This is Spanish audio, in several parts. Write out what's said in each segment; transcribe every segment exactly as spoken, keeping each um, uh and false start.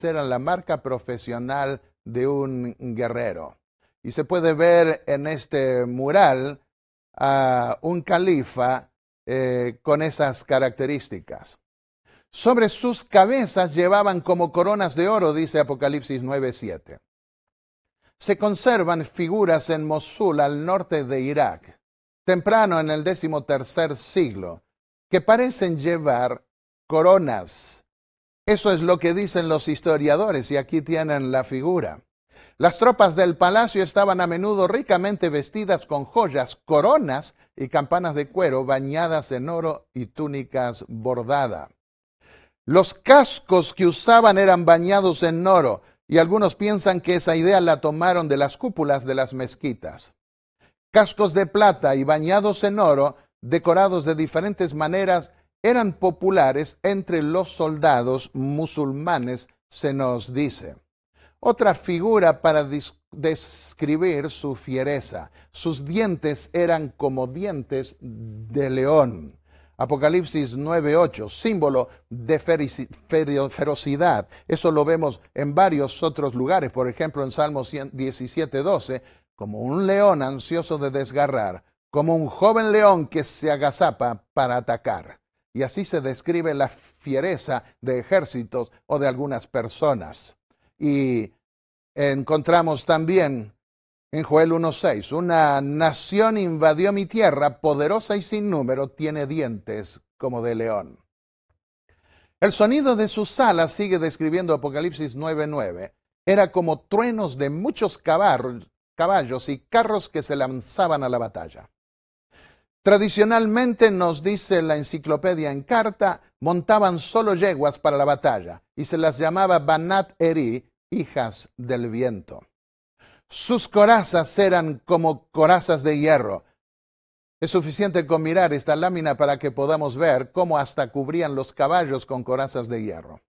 era la marca profesional de un guerrero. Y se puede ver en este mural a un califa eh, con esas características. Sobre sus cabezas llevaban como coronas de oro, dice Apocalipsis nueve siete. Se conservan figuras en Mosul, al norte de Irak, temprano en el décimo tercer siglo, que parecen llevar coronas. Eso es lo que dicen los historiadores, y aquí tienen la figura. Las tropas del palacio estaban a menudo ricamente vestidas con joyas, coronas y campanas de cuero bañadas en oro y túnicas bordadas. Los cascos que usaban eran bañados en oro, y algunos piensan que esa idea la tomaron de las cúpulas de las mezquitas. Cascos de plata y bañados en oro, decorados de diferentes maneras, eran populares entre los soldados musulmanes, se nos dice. Otra figura para describir su fiereza. Sus dientes eran como dientes de león. Apocalipsis nueve ocho, símbolo de ferocidad. Eso lo vemos en varios otros lugares, por ejemplo en Salmos diecisiete doce, como un león ansioso de desgarrar, como un joven león que se agazapa para atacar. Y así se describe la fiereza de ejércitos o de algunas personas. Y encontramos también en Joel uno seis, una nación invadió mi tierra, poderosa y sin número, tiene dientes como de león. El sonido de sus alas, sigue describiendo Apocalipsis nueve nueve, era como truenos de muchos caballos, caballos y carros que se lanzaban a la batalla. Tradicionalmente, nos dice la enciclopedia en carta, montaban solo yeguas para la batalla y se las llamaba Banat Eri, hijas del viento. Sus corazas eran como corazas de hierro. Es suficiente con mirar esta lámina para que podamos ver cómo hasta cubrían los caballos con corazas de hierro.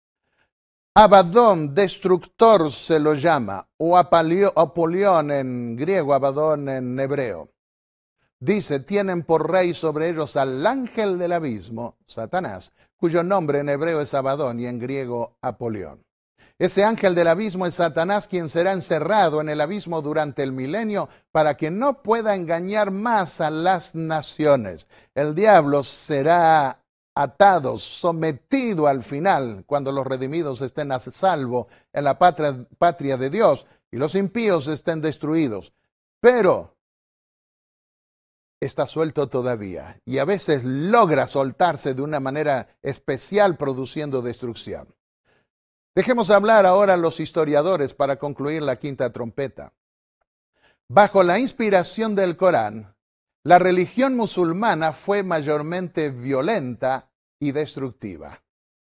Abadón, destructor se lo llama, o Apolión en griego, Abadón en hebreo. Dice, tienen por rey sobre ellos al ángel del abismo, Satanás, cuyo nombre en hebreo es Abadón y en griego Apolión. Ese ángel del abismo es Satanás, quien será encerrado en el abismo durante el milenio para que no pueda engañar más a las naciones. El diablo será atado, sometido al final, cuando los redimidos estén a salvo en la patria, patria de Dios y los impíos estén destruidos. Pero está suelto todavía y a veces logra soltarse de una manera especial, produciendo destrucción. Dejemos hablar ahora a los historiadores para concluir la quinta trompeta. Bajo la inspiración del Corán, la religión musulmana fue mayormente violenta y destructiva.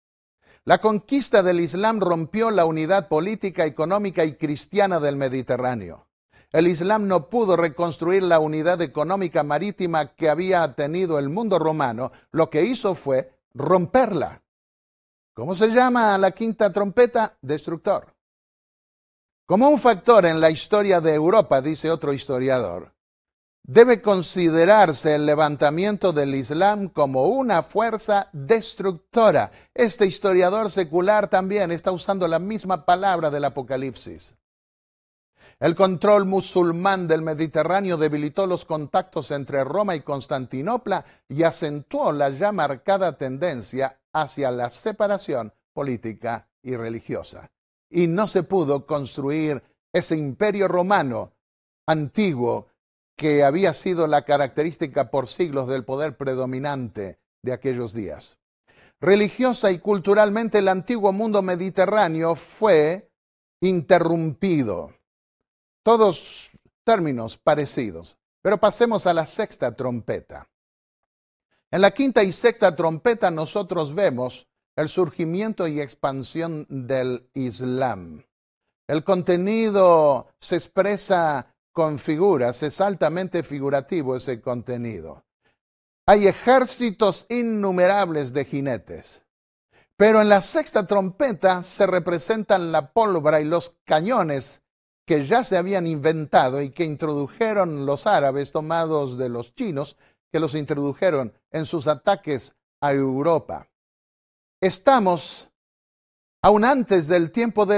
La conquista del Islam rompió la unidad política, económica y cristiana del Mediterráneo. El Islam no pudo reconstruir la unidad económica marítima que había tenido el mundo romano, lo que hizo fue romperla. ¿Cómo se llama la quinta trompeta? Destructor. Como un factor en la historia de Europa, dice otro historiador, debe considerarse el levantamiento del Islam como una fuerza destructora. Este historiador secular también está usando la misma palabra del Apocalipsis. El control musulmán del Mediterráneo debilitó los contactos entre Roma y Constantinopla y acentuó la ya marcada tendencia hacia la separación política y religiosa. Y no se pudo construir ese imperio romano antiguo que había sido la característica por siglos del poder predominante de aquellos días. Religiosa y culturalmente, el antiguo mundo mediterráneo fue interrumpido. Todos términos parecidos. Pero pasemos a la sexta trompeta. En la quinta y sexta trompeta nosotros vemos el surgimiento y expansión del Islam. El contenido se expresa con figuras, es altamente figurativo ese contenido. Hay ejércitos innumerables de jinetes. Pero en la sexta trompeta se representan la pólvora y los cañones que ya se habían inventado y que introdujeron los árabes, tomados de los chinos, que los introdujeron en sus ataques a Europa. Estamos Aún antes del tiempo de